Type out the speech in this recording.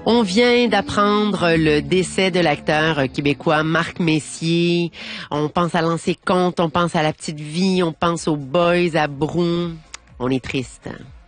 On vient d'apprendre le décès de l'acteur québécois Marc Messier. On pense à Lancé Compte, on pense à La Petite Vie, on pense aux Boys, à Brou. On est triste.